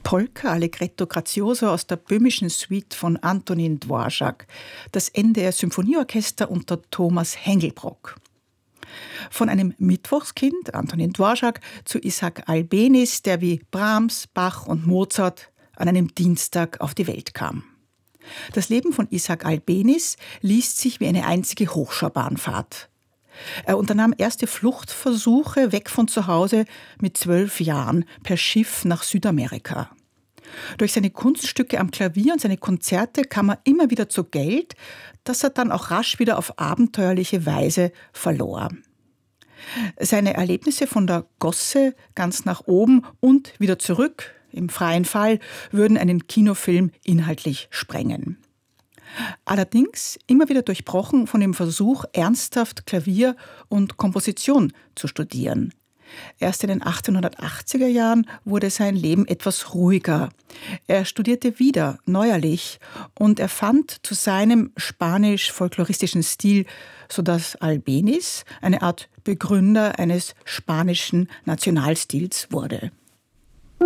Polka Allegretto Grazioso aus der böhmischen Suite von Antonin Dvorak, das NDR Symphonieorchester unter Thomas Hengelbrock. Von einem Mittwochskind, Antonin Dvorak, zu Isaac Albéniz, der wie Brahms, Bach und Mozart an einem Dienstag auf die Welt kam. Das Leben von Isaac Albéniz liest sich wie eine einzige Hochschaubahnfahrt. Er unternahm erste Fluchtversuche weg von zu Hause mit 12 Jahren per Schiff nach Südamerika. Durch seine Kunststücke am Klavier und seine Konzerte kam er immer wieder zu Geld, das er dann auch rasch wieder auf abenteuerliche Weise verlor. Seine Erlebnisse von der Gosse ganz nach oben und wieder zurück im freien Fall würden einen Kinofilm inhaltlich sprengen. Allerdings immer wieder durchbrochen von dem Versuch, ernsthaft Klavier und Komposition zu studieren. Erst in den 1880er Jahren wurde sein Leben etwas ruhiger. Er studierte wieder neuerlich und er fand zu seinem spanisch-folkloristischen Stil, sodass Albéniz eine Art Begründer eines spanischen Nationalstils wurde.